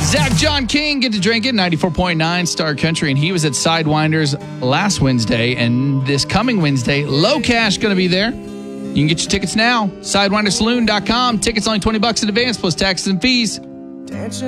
Zach John King, Get to Drink It, 94.9 Star Country, and he was at Sidewinders last Wednesday, and this coming Wednesday, Low Cash going to be there. You can get your tickets now, sidewindersaloon.com. Tickets only $20 in advance, plus taxes and fees.